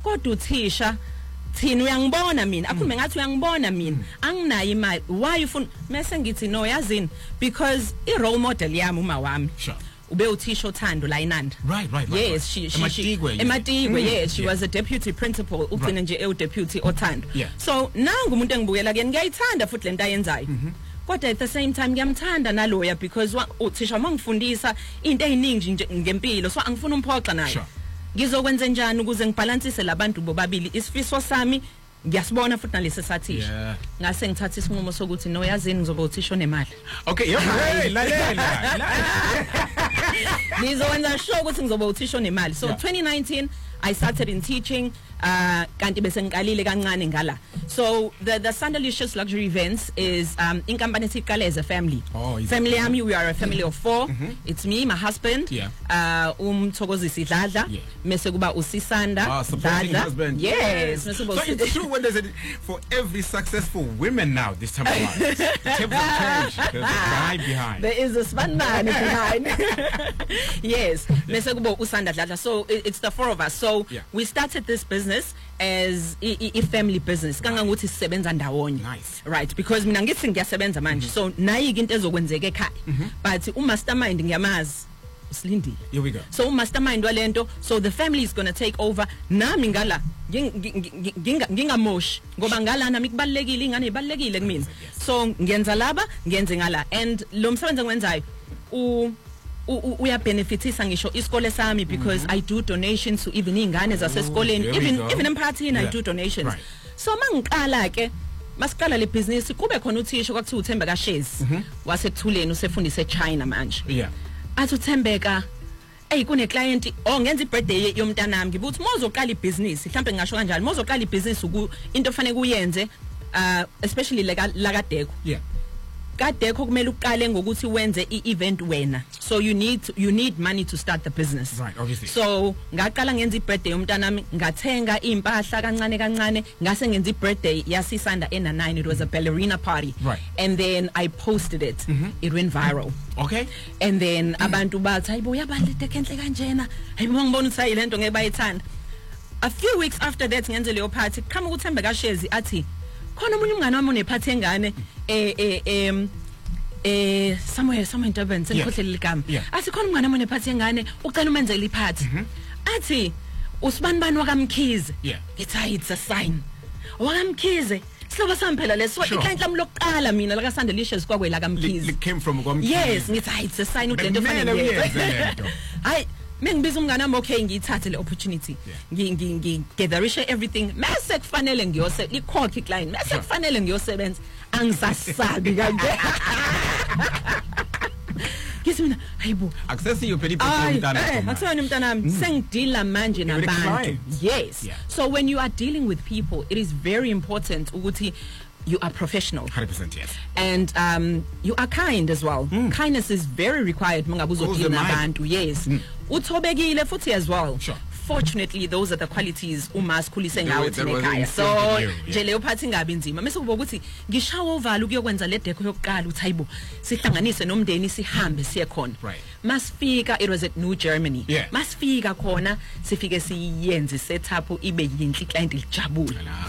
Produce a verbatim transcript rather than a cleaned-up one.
kodwa uthisha thina uyangibona mina akhulume ngathi uyangibona mina anginayo imali why ufuna mase ngithi no yazini because I role model yami uma wami Sure. ube uthisha othando la inanda Right, right, right. yes right. she she Ematigwe, you Ematigwe say. yes she yeah. was a deputy principal ugcina nje e deputy othando Yeah. so nangu umuntu engibukela ke ngiyayithanda futhi lento ayenzayo kodwa at the same time ngiyamthanda naloya because uthisha mangifundisa into eziningi nje ngempilo so angifuna umphoxa naye Sure. ngizokwenza njani ukuze ngibalansise labantu bobabili isifiso sami ngiyasibona futhi nalesi sathisha Yeah. ngase ngithatha isinqumo sokuthi no yazini ngizoba uthisha onemali Okay, yeah. Hey, lalela. ngizokwenza sure ukuthi ngizoba uthisha onemali so Yeah. twenty nineteen I started in teaching uh kanti bese ngiqalile kancane ngala so the the Sandalicious Luxury Events is um inkampani esiqale as a family Oh, is it? family yami we are a family of four it's me my husband Yeah. uh umthokozisi Dladla Yeah. mase kuba usisanda Ah, supporting Dladla. husband. yes mase So kuba it's true when there's a, for every successful women now this time around. The tables have changed. There's a guy behind. there is a spanman behind yes mase kuba usanda Dladla so it, it's the four of us so Yeah. we started this business as a, a family business kangangokuthi sisebenza ndawonye Nice. right because mina ngithi ngiyasebenza manje so nayi into ezokwenzeka ekhaya but umastermind ngiyamazi usilindile Here we go. so umastermind walento so the family is going to take over nami ngala ngingamoshi ngoba ngala nami kubalekile ingane ibalekile kumina so ngiyenza laba ngiyenze ngala and lo msebenzi ngwenzayo u uya benefitisa ngisho isikole sami because I do donations to even ingane zasesikoleni there we even go. even emphakathini I Yeah. do donations Right. so mangiqala ke masiqala le business kube khona uthisha kwakuthiwa uThembeka Shezi wasekuthuleni usefundisa eChina manje Yeah. athi uThembeka hey kune client oh ngenza ibirthday yomntanami ngibuthi mozoqala ibusiness mhlambe ngisho kanjalo mozoqala ibusiness uku into fanele kuyenze uh especially la la kadeko Yeah. kadeko kumele uqale ngokuthi wenze i-event wena so you need you need money to start the business Right, obviously. so ngaqala ngenza ibirthday yomntanami ngathenga impahla kancane kancane ngase ngenza ibirthday yasisanda ena nine it was a ballerina party Right. and then I posted it it went viral Okay. and then abantu bathi hayibo uyabalide kenhle kanjena hayibo ngibona ukuthi ayilento ngeke bayithanda a few weeks after that ngenze leyo party qhamuka uThembeka Shezi athi khona umunye umngane wami unephathi engane eh eh em eh somewhere somewhere in Durban senkhohlele ligama Yeah. athi khona umngane wami unephathi engane ucela umenzele iphathi athi usibani bani wakamkhize Yeah. it's a it's a sign wakamkhize siloba sami phela leso Sure. ikhanhla lami lokuqala mina la ka Sandalicious kwakwela kamkhize It came from Gwam. yes ngithi hayi it's a sign ukuthi lento Kumele fanele uyenze ngiyenze lento. hayi mengibiza umngane wami okay ngiyithathe le opportunity ngi ngi ngi gatherisha everything mase kufanele ngiyose ikhokhe client mase kufanele ngiyosebenza angisasabi kanje ngithi mina hayibo Accessing your petty Ay, mntana. eh, akusona umntanami sengidila manje You're the nabantu client. yes Yeah. so when you are dealing with people it is very important ukuthi you are professional one hundred percent yes. and um you are kind as well kindness is very required mangabe Goes uzodila the mind. nabantu yes uthobekile futhi as well Sure. fortunately those are the qualities uma sikhulise ngawo That thina was ekhaya so instilled in you, yeah. nje leyo phathi ingabi nzima mase kuba ukuthi ngishawa ovalo ukuyokwenza le deco yokuqala uthi hayibo sihlanganise nomndeni sihambe siye khona Right. masifika it was at New Germany Yeah. masifika khona sifike siyenze setup ibe yinhle client lijabula